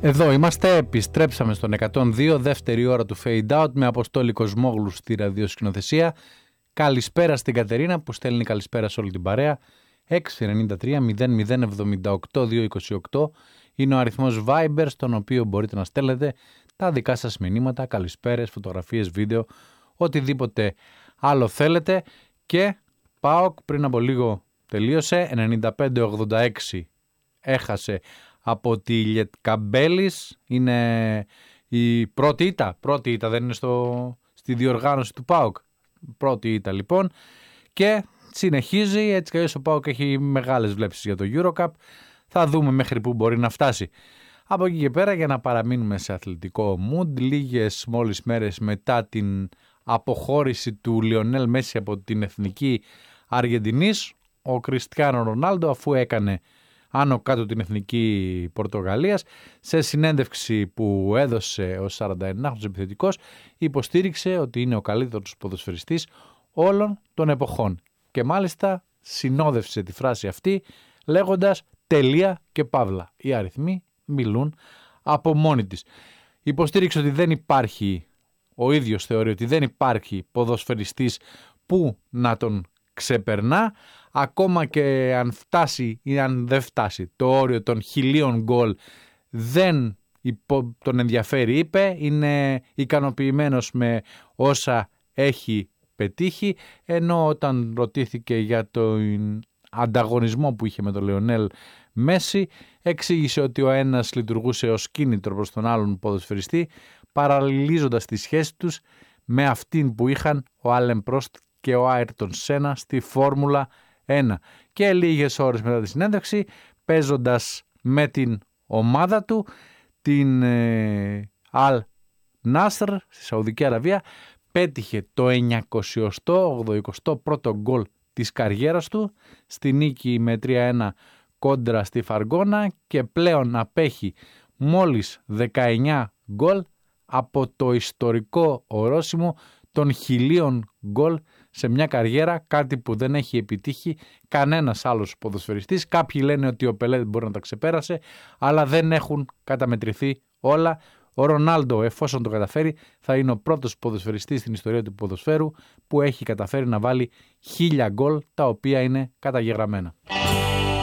Εδώ είμαστε, επιστρέψαμε στον 102, δεύτερη ώρα του Fade Out με Αποστόλη Κοσμόγλου στη ραδιοσκηνοθεσία. Καλησπέρα στην Κατερίνα που στέλνει καλησπέρα σε όλη την παρέα. 693 0078 228 είναι ο αριθμός Viber στον οποίο μπορείτε να στέλνετε τα δικά σας μηνύματα, καλησπέρες, φωτογραφίες, βίντεο, οτιδήποτε άλλο θέλετε. Και ΠΑΟΚ πριν από λίγο τελείωσε, 95-86 έχασε από τη Λιετκαμπέλης, είναι η πρώτη ήττα, δεν είναι στη διοργάνωση του ΠΑΟΚ. Πρώτη ήττα λοιπόν και συνεχίζει, έτσι κι αλλιώς ο ΠΑΟΚ έχει μεγάλες βλέψεις για το EuroCup, θα δούμε μέχρι που μπορεί να φτάσει. Από εκεί και πέρα, για να παραμείνουμε σε αθλητικό mood, λίγες μόλις μέρες μετά την αποχώρηση του Λιονέλ Μέση από την εθνική Αργεντινής, ο Κριστιάνο Ρονάλντο, αφού έκανε άνω κάτω την εθνική Πορτογαλίας, σε συνέντευξη που έδωσε ο 49χρονος επιθετικός, υποστήριξε ότι είναι ο καλύτερος ποδοσφαιριστής όλων των εποχών. Και μάλιστα συνόδευσε τη φράση αυτή λέγοντας τελεία και παύλα. Οι αριθμοί μιλούν από μόνοι της. Υποστήριξε ότι δεν υπάρχει, ο ίδιος θεωρεί ότι δεν υπάρχει ποδοσφαιριστής που να τον ξεπερνά, ακόμα και αν φτάσει ή αν δεν φτάσει το όριο των 1000 γκολ δεν τον ενδιαφέρει, είπε, είναι ικανοποιημένος με όσα έχει πετύχει, ενώ όταν ρωτήθηκε για τον ανταγωνισμό που είχε με τον Λεωνέλ Μέση, εξήγησε ότι ο ένας λειτουργούσε ως κίνητρο προς τον άλλον ποδοσφαιριστή, παραλληλίζοντας τη σχέση τους με αυτήν που είχαν ο Άλεν Πρόστ και ο Άιρτον Σένα στη Φόρμουλα 1. Και λίγες ώρες μετά τη συνέντευξη, παίζοντας με την ομάδα του, την Αλ Νάσρ στη Σαουδική Αραβία, πέτυχε το 981ο γκολ της καριέρας του στη νίκη με 3-1 κόντρα στη Φαργόνα και πλέον απέχει μόλις 19 γκολ από το ιστορικό ορόσημο των 1000 γκολ σε μια καριέρα, κάτι που δεν έχει επιτύχει κανένας άλλος ποδοσφαιριστής. Κάποιοι λένε ότι ο Πελέ μπορεί να τα ξεπέρασε, αλλά δεν έχουν καταμετρηθεί όλα. Ο Ρονάλντο, εφόσον το καταφέρει, θα είναι ο πρώτος ποδοσφαιριστής στην ιστορία του ποδοσφαίρου που έχει καταφέρει να βάλει 1000 γκολ, τα οποία είναι καταγεγραμμένα.